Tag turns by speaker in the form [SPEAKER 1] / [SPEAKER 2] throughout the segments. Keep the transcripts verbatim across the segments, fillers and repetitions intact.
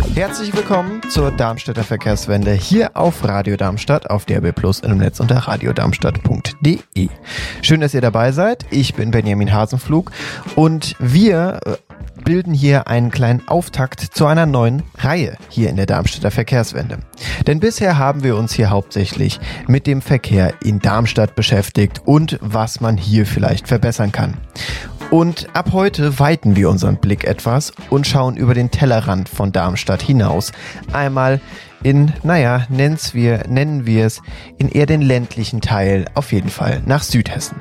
[SPEAKER 1] Herzlich willkommen zur Darmstädter Verkehrswende hier auf Radio Darmstadt, auf D A B plus, im Netz unter radiodarmstadt punkt de. Schön, dass ihr dabei seid. Ich bin Benjamin Hasenflug und wir bilden hier einen kleinen Auftakt zu einer neuen Reihe hier in der Darmstädter Verkehrswende. Denn bisher haben wir uns hier hauptsächlich mit dem Verkehr in Darmstadt beschäftigt und was man hier vielleicht verbessern kann. Und ab heute weiten wir unseren Blick etwas und schauen über den Tellerrand von Darmstadt hinaus. Einmal in, naja, nennen's wir, nennen wir es, in eher den ländlichen Teil, auf jeden Fall nach Südhessen.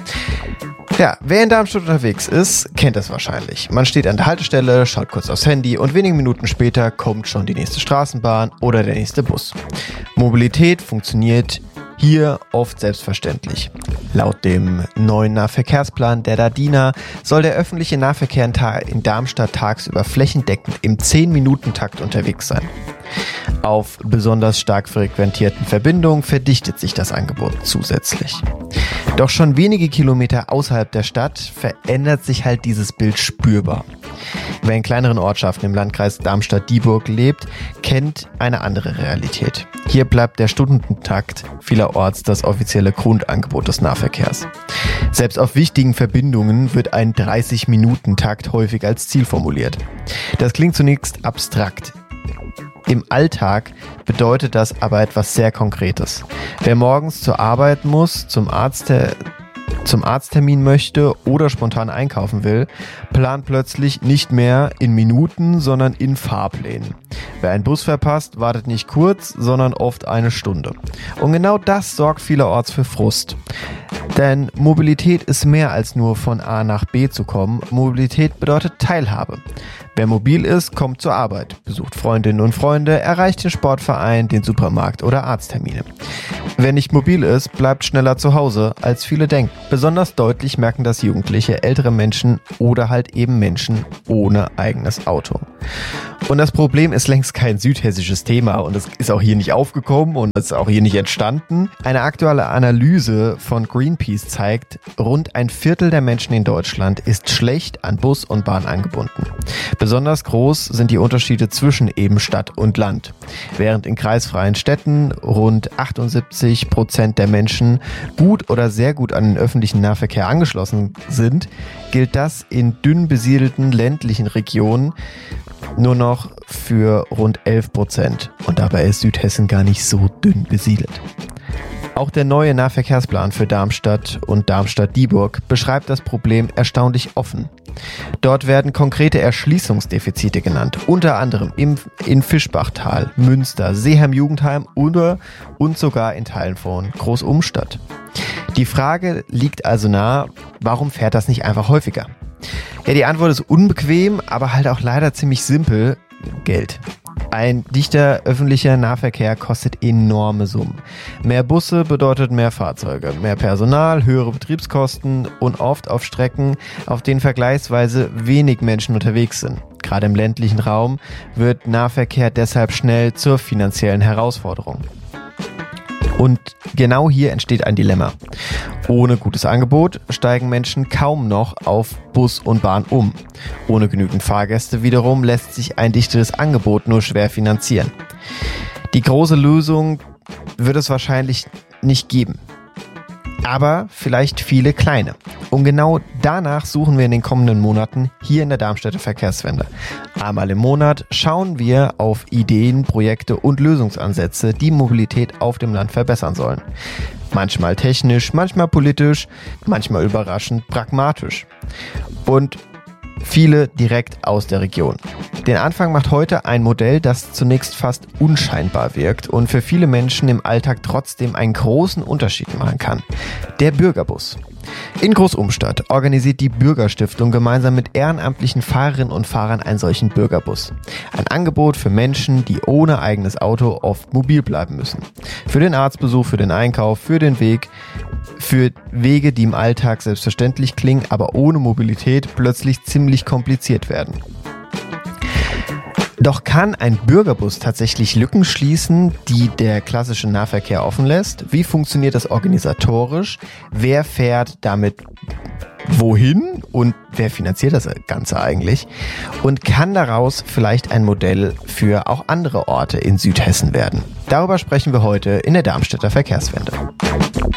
[SPEAKER 1] Ja, wer in Darmstadt unterwegs ist, kennt das wahrscheinlich. Man steht an der Haltestelle, schaut kurz aufs Handy und wenige Minuten später kommt schon die nächste Straßenbahn oder der nächste Bus. Mobilität funktioniert hier oft selbstverständlich. Laut dem neuen Nahverkehrsplan der DADINA soll der öffentliche Nahverkehr in Darmstadt tagsüber flächendeckend im zehn-Minuten-Takt unterwegs sein. Auf besonders stark frequentierten Verbindungen verdichtet sich das Angebot zusätzlich. Doch schon wenige Kilometer außerhalb der Stadt verändert sich halt dieses Bild spürbar. Wer in kleineren Ortschaften im Landkreis Darmstadt-Dieburg lebt, kennt eine andere Realität. Hier bleibt der Stundentakt vielerorts das offizielle Grundangebot des Nahverkehrs. Selbst auf wichtigen Verbindungen wird ein dreißig-Minuten-Takt häufig als Ziel formuliert. Das klingt zunächst abstrakt. Im Alltag bedeutet das aber etwas sehr Konkretes. Wer morgens zur Arbeit muss, zum Arzt, zum Arzttermin möchte oder spontan einkaufen will, plant plötzlich nicht mehr in Minuten, sondern in Fahrplänen. Wer einen Bus verpasst, wartet nicht kurz, sondern oft eine Stunde. Und genau das sorgt vielerorts für Frust. Denn Mobilität ist mehr als nur von A nach B zu kommen. Mobilität bedeutet Teilhabe. Wer mobil ist, kommt zur Arbeit, besucht Freundinnen und Freunde, erreicht den Sportverein, den Supermarkt oder Arzttermine. Wer nicht mobil ist, bleibt schneller zu Hause, als viele denken. Besonders deutlich merken das Jugendliche, ältere Menschen oder halt eben Menschen ohne eigenes Auto. Und das Problem ist längst kein südhessisches Thema und es ist auch hier nicht aufgekommen und es ist auch hier nicht entstanden. Eine aktuelle Analyse von Greenpeace zeigt, rund ein Viertel der Menschen in Deutschland ist schlecht an Bus und Bahn angebunden. Besonders groß sind die Unterschiede zwischen eben Stadt und Land. Während in kreisfreien Städten rund achtundsiebzig Prozent der Menschen gut oder sehr gut an den öffentlichen Nahverkehr angeschlossen sind, gilt das in dünn besiedelten ländlichen Regionen nur noch für rund elf Prozent. Und dabei ist Südhessen gar nicht so dünn besiedelt. Auch der neue Nahverkehrsplan für Darmstadt und Darmstadt-Dieburg beschreibt das Problem erstaunlich offen. Dort werden konkrete Erschließungsdefizite genannt, unter anderem im, in Fischbachtal, Münster, Seeheim-Jugendheim oder und sogar in Teilen von Großumstadt. Die Frage liegt also nahe, warum fährt das nicht einfach häufiger? Ja, die Antwort ist unbequem, aber halt auch leider ziemlich simpel: Geld. Ein dichter öffentlicher Nahverkehr kostet enorme Summen. Mehr Busse bedeutet mehr Fahrzeuge, mehr Personal, höhere Betriebskosten und oft auf Strecken, auf denen vergleichsweise wenig Menschen unterwegs sind. Gerade im ländlichen Raum wird Nahverkehr deshalb schnell zur finanziellen Herausforderung. Und genau hier entsteht ein Dilemma. Ohne gutes Angebot steigen Menschen kaum noch auf Bus und Bahn um. Ohne genügend Fahrgäste wiederum lässt sich ein dichteres Angebot nur schwer finanzieren. Die große Lösung wird es wahrscheinlich nicht geben. Aber vielleicht viele kleine. Und genau danach suchen wir in den kommenden Monaten hier in der Darmstädter Verkehrswende. Einmal im Monat schauen wir auf Ideen, Projekte und Lösungsansätze, die Mobilität auf dem Land verbessern sollen. Manchmal technisch, manchmal politisch, manchmal überraschend pragmatisch. Und viele direkt aus der Region. Den Anfang macht heute ein Modell, das zunächst fast unscheinbar wirkt und für viele Menschen im Alltag trotzdem einen großen Unterschied machen kann. Der Bürgerbus. In Großumstadt organisiert die Bürgerstiftung gemeinsam mit ehrenamtlichen Fahrerinnen und Fahrern einen solchen Bürgerbus. Ein Angebot für Menschen, die ohne eigenes Auto oft mobil bleiben müssen. Für den Arztbesuch, für den Einkauf, für den Weg, für Wege, die im Alltag selbstverständlich klingen, aber ohne Mobilität plötzlich ziemlich kompliziert werden. Doch kann ein Bürgerbus tatsächlich Lücken schließen, die der klassische Nahverkehr offen lässt? Wie funktioniert das organisatorisch? Wer fährt damit wohin und wer finanziert das Ganze eigentlich? Und kann daraus vielleicht ein Modell für auch andere Orte in Südhessen werden? Darüber sprechen wir heute in der Darmstädter Verkehrswende.